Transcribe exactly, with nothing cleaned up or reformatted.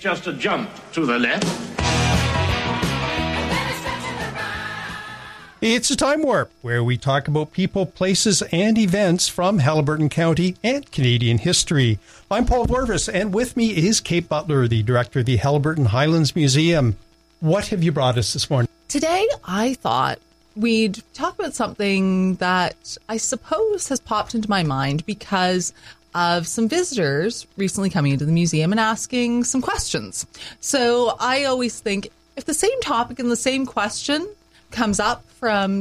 just a jump to the left. It's a Time Warp, where we talk about people, places, and events from Haliburton County and Canadian history. I'm Paul Dwarvis, and with me is Kate Butler, the director of the Haliburton Highlands Museum. What have you brought us this morning? Today, I thought we'd talk about something that I suppose has popped into my mind because of some visitors recently coming into the museum and asking some questions. So I always think if the same topic and the same question comes up from